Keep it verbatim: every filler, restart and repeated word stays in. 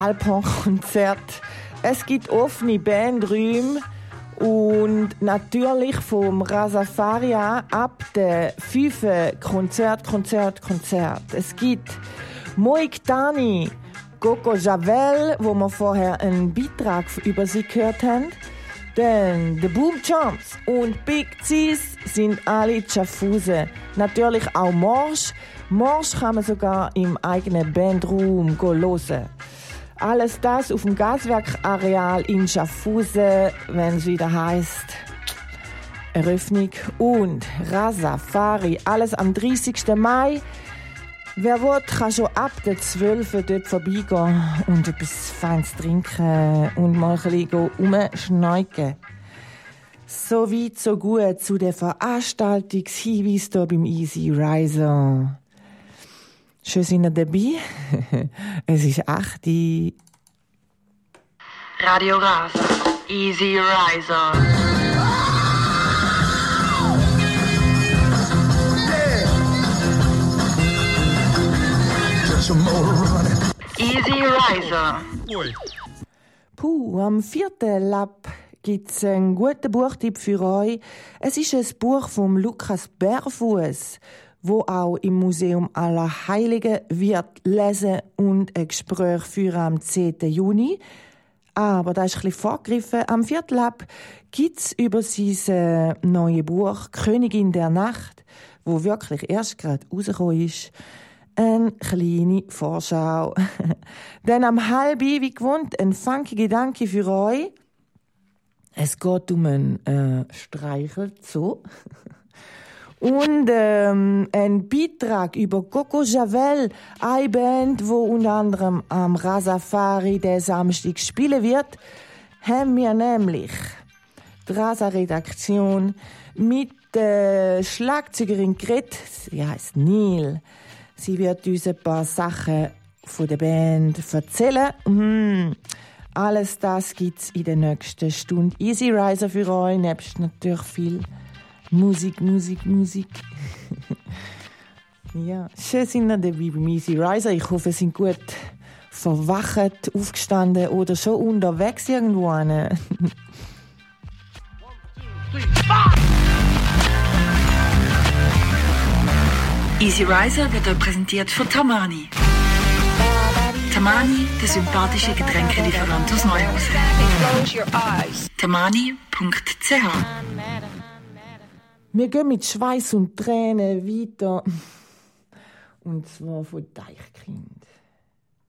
Alpenkonzert. Es gibt offene Bandräume und natürlich vom Rasafari an ab der fünf Konzert, Konzert, Konzert. Es gibt Moik Tani, Coco Javel, wo wir vorher einen Beitrag über sie gehört haben. Dann The Boom Chumps und Big Cis sind alle Schaffhausen. Natürlich auch Morsch. Morsch kann man sogar im eigenen Bandraum hören. Alles das auf dem Gaswerkareal in Schaffhausen, wenn es wieder heisst Eröffnung und Rasafari. Alles am dreißigsten Mai. Wer will, kann schon ab der zwölften dort vorbeigehen und etwas Feines trinken und mal ein bisschen rumschneuken. So weit, so gut zu der Veranstaltungshinweis hier beim Easy Riser. Schön sind ihr dabei. Es ist acht Uhr. Radio Rasa, Easy Riser. Easy Riser. Puh, am vierten Lab gibt's einen guten Buchtipp für euch. Es ist ein Buch von Lukas Bärfuss, wo auch im Museum aller Heiligen wird lesen und ein Gespräch führen am zehnten Juni. Aber das ist ein bisschen vorgegriffen. Am vierten Lab gibt's über sein neues Buch «Königin der Nacht», wo wirklich erst gerade rausgekommen ist, eine kleine Vorschau. Dann am halben, wie gewohnt, ein funky Gedanke für euch. Es geht um einen äh, Streichelzoo. Und ähm, ein Beitrag über Coco Javel, eine Band, wo unter anderem am Rasafari der Samstag spielen wird, haben wir nämlich die Rasa-Redaktion mit der Schlagzeugerin geredet. Sie heisst Neil. Sie wird uns ein paar Sachen von der Band erzählen. Mm. Alles das gibt's in der nächsten Stunde. Easy Riser für euch, nebst natürlich viel Musik, Musik, Musik. Ja, schön sind ihr dabei beim Easy Riser. Ich hoffe, Sie sind gut verwacht, aufgestanden oder schon unterwegs irgendwo. Easy Riser wird euch präsentiert von Tamani. Tamani, der sympathische Getränkelieferant aus Neuhausen. tamani punkt c h. Wir gehen mit Schweiß und Tränen weiter. Und zwar von Deichkind.